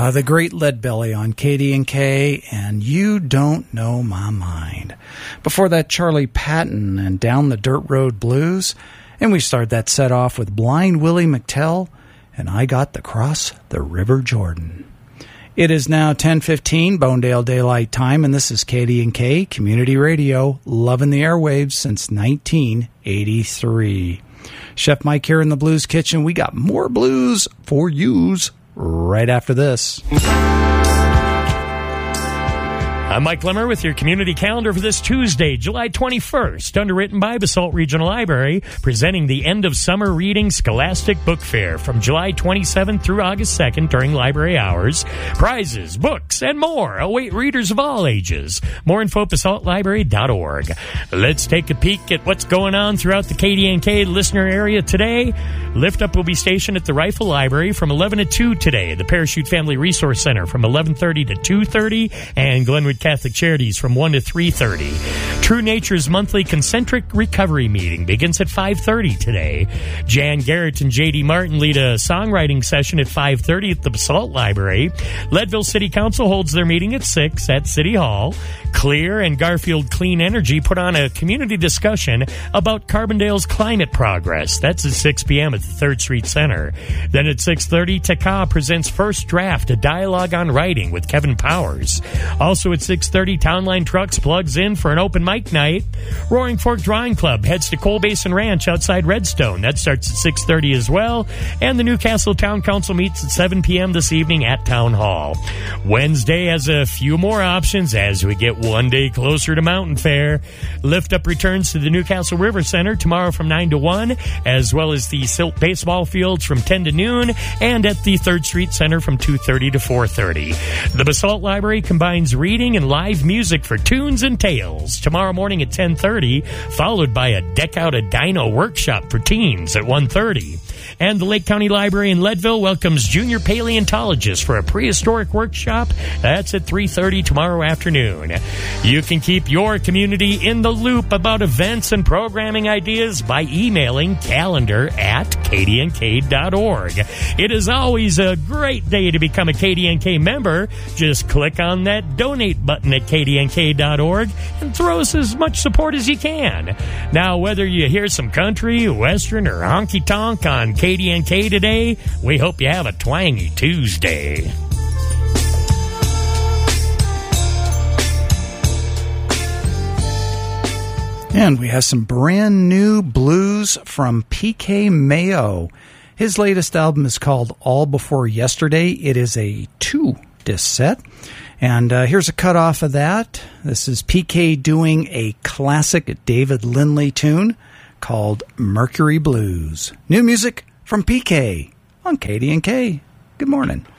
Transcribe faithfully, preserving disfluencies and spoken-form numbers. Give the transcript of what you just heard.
Uh, the great Leadbelly on K D and K, and You Don't Know My Mind. Before that, Charlie Patton and Down the Dirt Road Blues. And we started that set off with Blind Willie McTell and I Got to Cross the River Jordan. It is now ten fifteen, Bonedale Daylight Time, and this is K D and K Community Radio, loving the airwaves since nineteen eighty-three. Chef Mike here in the Blues Kitchen. We got more blues for yous right after this. I'm Mike Lemmer with your community calendar for this Tuesday, July twenty-first, underwritten by Basalt Regional Library, presenting the end of summer reading Scholastic Book Fair from July twenty-seventh through August second during library hours. Prizes, books, and more await readers of all ages. More info at basalt library dot org. Let's take a peek at what's going on throughout the K D and K listener area today. Lift Up will be stationed at the Rifle Library from eleven to two today, the Parachute Family Resource Center from eleven thirty to two thirty, and Glenwood Catholic Charities from one to three thirty. True Nature's monthly concentric recovery meeting begins at five thirty today. Jan Garrett and J D Martin lead a songwriting session at five thirty at the Basalt Library. Leadville City Council holds their meeting at six at City Hall. Clear and Garfield Clean Energy put on a community discussion about Carbondale's climate progress. That's at six p.m. at the third Street Center. Then at six thirty, T C A presents First Draft, a dialogue on writing with Kevin Powers. Also at six thirty, Townline Trucks plugs in for an open mic night. Roaring Fork Drawing Club heads to Coal Basin Ranch outside Redstone. That starts at six thirty as well. And the Newcastle Town Council meets at seven p.m. this evening at Town Hall. Wednesday has a few more options as we get one day closer to Mountain Fair. Lift Up returns to the Newcastle River Center tomorrow from nine to one, as well as the Silt baseball fields from ten to noon, and at the third Street Center from two thirty to four thirty. The Basalt Library combines reading and live music for tunes and tales tomorrow morning at ten thirty, followed by a Deck Out a Dino workshop for teens at one thirty. And the Lake County Library in Leadville welcomes junior paleontologists for a prehistoric workshop. That's at three thirty tomorrow afternoon. You can keep your community in the loop about events and programming ideas by emailing calendar at k d n k dot org. It is always a great day to become a K D N K member. Just click on that donate button at k d n k dot org and throw us as much support as you can. Now, whether you hear some country, western, or honky-tonk on K D N K today, we hope you have a twangy Tuesday. And we have some brand new blues from P K Mayo. His latest album is called All Before Yesterday. It is a two-disc set. And uh, here's a cut off of that. This is P K doing a classic David Lindley tune called Mercury Blues. New music from P K on K D and K. Good morning.